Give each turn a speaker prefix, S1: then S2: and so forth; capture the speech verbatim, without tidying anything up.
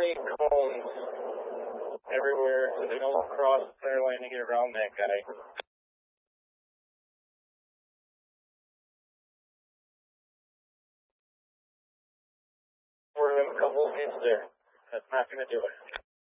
S1: twenty cones everywhere so they don't cross the center lane to get around that guy. We're in a couple of hits there. That's not going to do it.